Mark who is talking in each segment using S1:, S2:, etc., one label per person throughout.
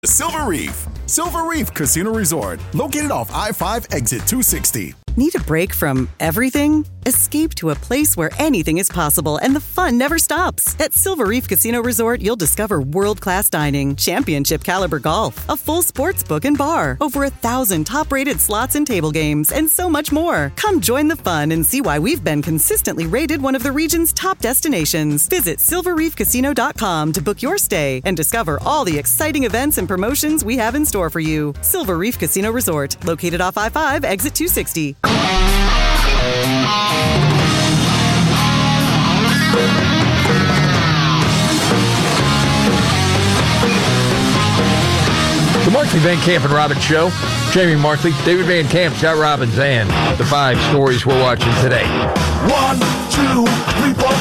S1: Silver Reef. Silver Reef Casino Resort, located off I-5 exit 260.
S2: Need a break from everything? Escape to a place where anything is possible and the fun never stops. At Silver Reef Casino Resort, you'll discover world-class dining, championship caliber golf, a full sports book and bar, over 1,000 top-rated slots and table games, and so much more. Come join the fun and see why we've been consistently rated one of the region's top destinations. Visit silverreefcasino.com to book your stay and discover all the exciting events and promotions we have in store for you. Silver Reef Casino Resort, located off I-5 exit 260.
S3: The Markley, Van Camp and Robbins Show. Jamie Markley, David Van Camp, Scott Robbins, and the 5 stories we're watching today.
S4: 1, 2, 3, 4,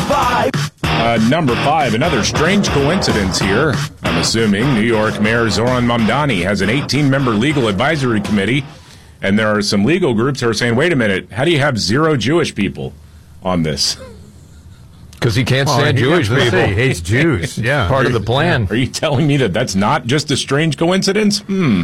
S4: 5.
S5: Number 5, another strange coincidence here. I'm assuming New York Mayor Zoran Mamdani has an 18-member legal advisory committee, and there are some legal groups that are saying, wait a minute, how do you have 0 Jewish people on this?
S3: Because he can't stand Jewish people.
S6: He hates Jews. Yeah.
S3: Part of the plan.
S5: Are you telling me that that's not just a strange coincidence?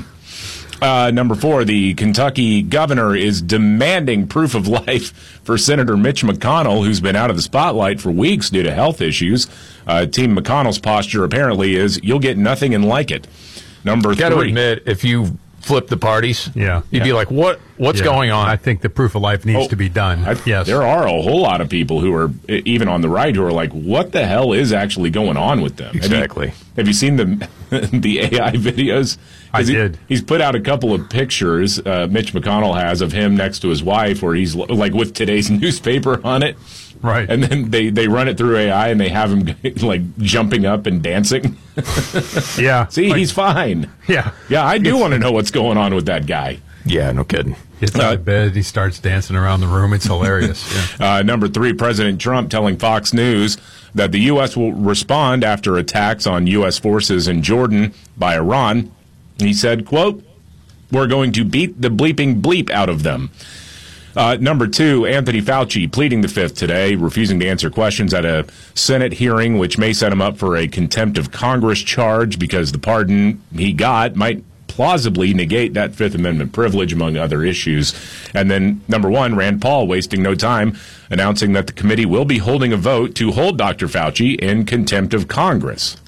S5: Number 4, the Kentucky governor is demanding proof of life for Senator Mitch McConnell, who's been out of the spotlight for weeks due to health issues. Team McConnell's posture apparently is, you'll get nothing and like it. Number 3.
S3: Got to admit, if you flip the parties, you'd be like, what's going on?
S6: I think the proof of life needs to be done. Yes.
S5: There are a whole lot of people who are, even on the right, who are like, what the hell is actually going on with them?
S3: Exactly.
S5: Have you seen the AI videos?
S6: I did.
S5: He's put out a couple of pictures, Mitch McConnell has, of him next to his wife, where he's like with today's newspaper on it.
S6: Right.
S5: And then they run it through AI and they have him like jumping up and dancing.
S6: Yeah.
S5: See, he's fine.
S6: Yeah.
S5: Yeah, I do want to know what's going on with that guy.
S3: Yeah, no kidding.
S6: Gets out of bed, he starts dancing around the room. It's hilarious. Yeah.
S5: Number 3, President Trump telling Fox News that the U.S. will respond after attacks on U.S. forces in Jordan by Iran. He said, quote, we're going to beat the bleeping bleep out of them. Number 2, Anthony Fauci pleading the fifth today, refusing to answer questions at a Senate hearing, which may set him up for a contempt of Congress charge because the pardon he got might plausibly negate that Fifth Amendment privilege, among other issues. And then, number 1, Rand Paul wasting no time, announcing that the committee will be holding a vote to hold Dr. Fauci in contempt of Congress.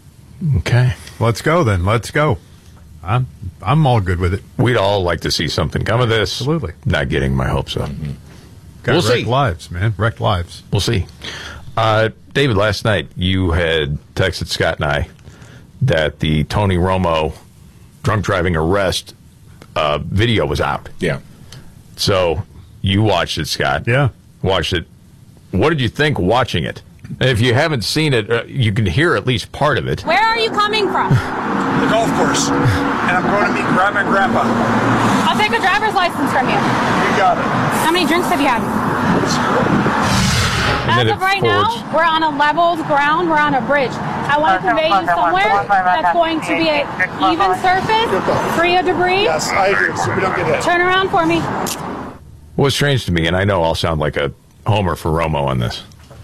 S3: Okay.
S6: Let's go, then. Let's go. I'm all good with it.
S3: We'd all like to see something come of this.
S6: Absolutely.
S3: Not getting my hopes up.
S6: We'll see. Wrecked lives, man. Wrecked lives.
S3: We'll see. David, last night you had texted Scott and I that the Tony Romo drunk driving arrest video was out.
S5: Yeah.
S3: So you watched it, Scott.
S6: Yeah.
S3: Watched it. What did you think watching it? And if you haven't seen it, you can hear at least part of it.
S7: Where are you coming from?
S8: The golf course. And I'm going to meet Grandma and Grandpa.
S7: I'll take a driver's license from you.
S8: You got it.
S7: How many drinks have you had? As of right now, we're on a leveled ground. We're on a bridge. I want to convey you somewhere that's going to be an even surface, free of debris.
S8: Yes, I agree. So we don't get hit.
S7: Turn around for me.
S3: What's strange to me, and I know I'll sound like a homer for Romo on this,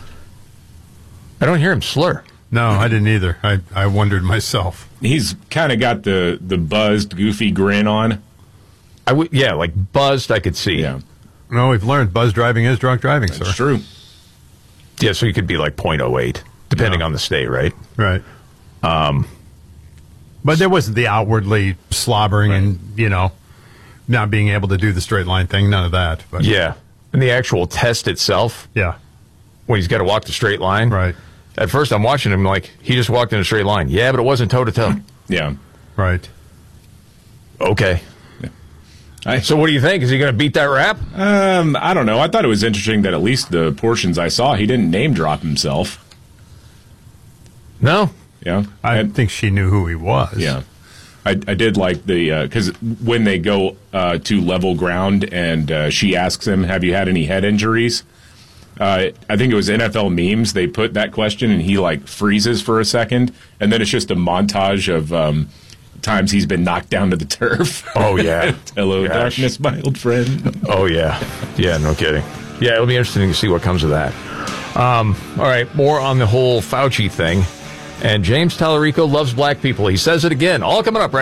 S3: I don't hear him slur.
S6: No, I didn't either. I wondered myself.
S5: He's kind of got the buzzed, goofy grin on.
S3: Like buzzed, I could see.
S5: Yeah.
S6: No, we've learned buzz driving is drunk driving, sir.
S5: That's true.
S3: Yeah, so you could be like 0.08, depending on the state, right?
S6: Right. But there wasn't the outwardly slobbering and, not being able to do the straight line thing. None of that. But.
S3: Yeah. And the actual test itself.
S6: Yeah.
S3: When he's got to walk the straight line.
S6: Right.
S3: At first, I'm watching him like, he just walked in a straight line. Yeah, but it wasn't toe-to-toe.
S5: Yeah.
S6: Right.
S3: Okay. So what do you think? Is he going to beat that rap?
S5: I don't know. I thought it was interesting that at least the portions I saw, he didn't name drop himself.
S3: No.
S5: Yeah.
S6: I think she knew who he was.
S5: Yeah. I did like because when they go to level ground and she asks him, have you had any head injuries? I think it was NFL memes. They put that question and he freezes for a second. And then it's just a montage of times he's been knocked down to the turf.
S3: Oh, yeah.
S5: Hello, darkness, my old friend.
S3: Oh, yeah. Yeah, no kidding. Yeah, it'll be interesting to see what comes of that. All right, more on the whole Fauci thing. And James Tallarico loves black people. He says it again. All coming up right